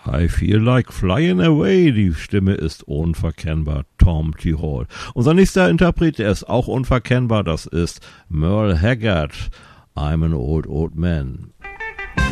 I feel like flying away. Die Stimme ist unverkennbar Tom T. Hall. Unser nächster Interpret, der ist auch unverkennbar, das ist Merle Haggard. I'm an old man.